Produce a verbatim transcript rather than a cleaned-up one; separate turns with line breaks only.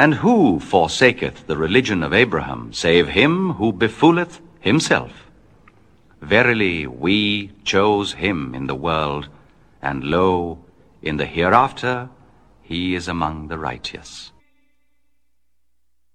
And who forsaketh the religion of Abraham, save him who befooleth himself? Verily, we chose him in the world, and lo, in the hereafter he is among the righteous.